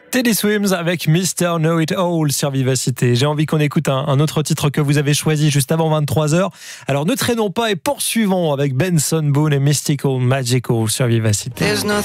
Teddy Swims avec Mr. Know It All sur Vivacité. J'ai envie qu'on écoute un autre titre que vous avez choisi juste avant 23h. Alors ne traînons pas et poursuivons avec Benson Boone et Mystical Magical sur Vivacité.